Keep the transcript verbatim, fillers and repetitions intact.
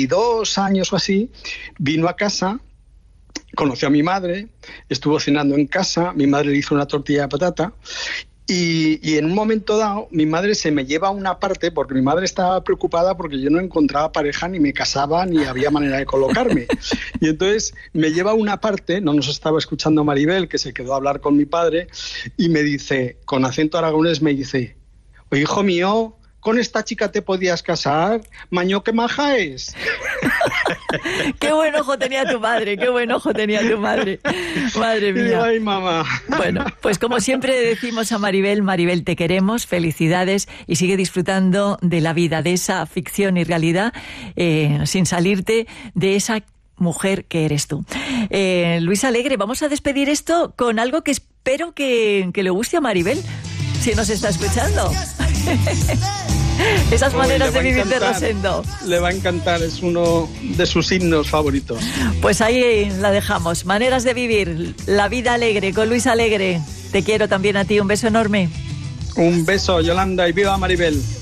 veintidós años o así, vino a casa, conoció a mi madre, estuvo cenando en casa, mi madre le hizo una tortilla de patata. Y, y en un momento dado, mi madre se me lleva a una parte, porque mi madre estaba preocupada porque yo no encontraba pareja, ni me casaba, ni había manera de colocarme. Y entonces me lleva a una parte, no nos estaba escuchando Maribel, que se quedó a hablar con mi padre, y me dice, con acento aragonés, me dice, oye, hijo mío, ¿con esta chica te podías casar? Maño, qué maja es. Qué buen ojo tenía tu madre, qué buen ojo tenía tu madre. Madre mía. Ay, mamá. Bueno, pues como siempre decimos a Maribel, Maribel, te queremos, felicidades y sigue disfrutando de la vida, de esa ficción y realidad, eh, sin salirte de esa mujer que eres tú. Eh, Luis Alegre, vamos a despedir esto con algo que espero que, que le guste a Maribel, si nos está escuchando. Esas maneras Uy, de vivir de Rosendo. Le va a encantar, es uno de sus himnos favoritos. Pues ahí la dejamos. Maneras de vivir, la vida alegre con Luis Alegre. Te quiero también a ti, un beso enorme. Un beso, Yolanda, y viva Maribel.